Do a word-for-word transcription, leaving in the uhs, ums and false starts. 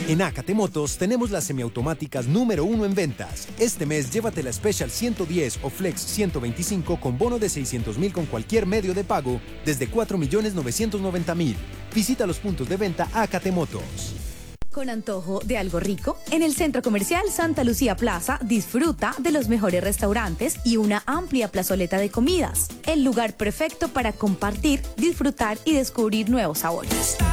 En Acate Motos tenemos las semiautomáticas número uno en ventas. Este mes llévate la Special ciento diez o Flex ciento veinticinco con bono de seiscientos mil con cualquier medio de pago desde cuatro millones novecientos noventa mil. Visita los puntos de venta Acate Motos. Con antojo de algo rico, en el Centro Comercial Santa Lucía Plaza disfruta de los mejores restaurantes y una amplia plazoleta de comidas. El lugar perfecto para compartir, disfrutar y descubrir nuevos sabores.